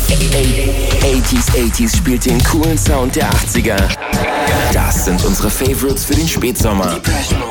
80s spielt den coolen Sound der 80er. Das sind unsere Favorites für den Spätsommer.